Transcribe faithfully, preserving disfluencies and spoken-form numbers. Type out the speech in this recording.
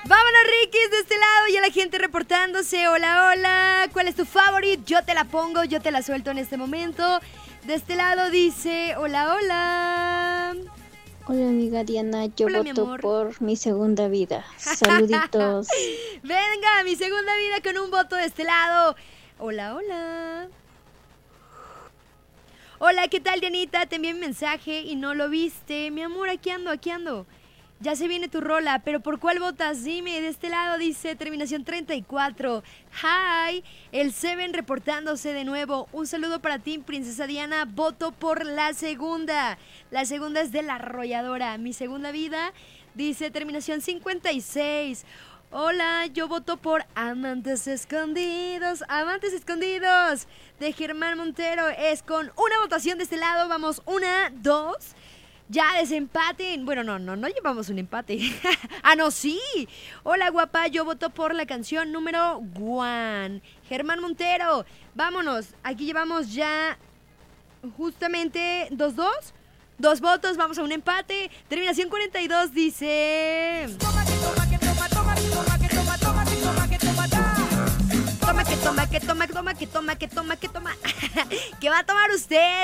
Vámonos, Rikis, de este lado, ya la gente reportándose. Hola, hola, ¿cuál es tu favorito? Yo te la pongo, yo te la suelto en este momento. De este lado dice, hola, hola. Hola amiga Diana, yo Hola, mi voto amor. por Mi Segunda Vida. Saluditos. Venga, Mi Segunda Vida con un voto de este lado. Hola, hola. Hola, ¿qué tal, Dianita? Te envié un mensaje y no lo viste. Mi amor, aquí ando, aquí ando. Ya se viene tu rola, pero ¿por cuál votas? Dime, de este lado dice terminación treinta y cuatro. Hi, el Seven reportándose de nuevo. Un saludo para ti, princesa Diana. Voto por la segunda. La segunda es de La Arrolladora. Mi Segunda Vida dice terminación cincuenta y seis. Hola, yo voto por Amantes Escondidos. Amantes Escondidos de Germán Montero. Es con una votación de este lado. Vamos, una, dos. Ya, desempaten. Bueno, no, no, no llevamos un empate. Ah, no, sí. Hola, guapa, yo voto por la canción número one. Germán Montero. Vámonos. Aquí llevamos ya justamente dos, dos. Dos votos, vamos a un empate. Terminación cuarenta y dos dice... Toma que toma, que toma, toma, que toma, que toma, toma, que toma, que toma, toma. Toma que toma, que toma, que toma, que toma, que toma, que toma. ¿Qué va a tomar usted?